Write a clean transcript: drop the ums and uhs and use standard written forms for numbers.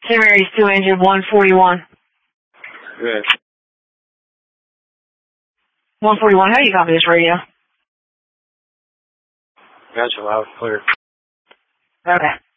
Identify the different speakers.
Speaker 1: St. Mary's 2 engine 141.
Speaker 2: Good.
Speaker 1: 141, how do you copy this radio?
Speaker 2: Gotcha, loud, clear.
Speaker 1: Okay.